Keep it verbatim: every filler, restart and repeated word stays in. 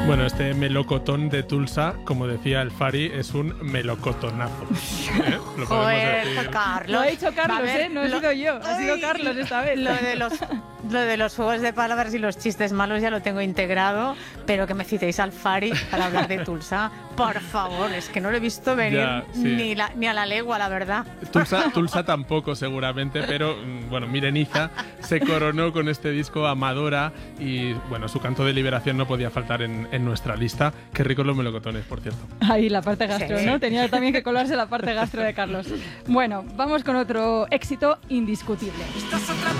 Bueno, este melocotón de Tulsa, como decía el Fari, es un melocotonazo. ¿Eh? Lo podemos Joder, decir. Carlos. Lo ha dicho Carlos, A ver, ¿eh? No he lo- sido yo, ha sido Ay, Carlos esta vez. Lo de, los, lo de los juegos de palabras y los chistes malos ya lo tengo integrado, pero que me citéis al Fari para hablar de Tulsa, por favor, es que no lo he visto venir Ya, sí. ni, la, ni a la legua, la verdad. Tulsa, Tulsa tampoco, seguramente, pero mm, bueno, Mireniza se coronó con este disco Amadora y bueno, su canto de liberación no podía faltar en, en nuestra lista. Qué ricos los melocotones, por cierto. Ahí la parte gastro, Sí. ¿no? Tenía también que colarse la parte gastro de Carlos. Bueno, vamos con otro éxito indiscutible.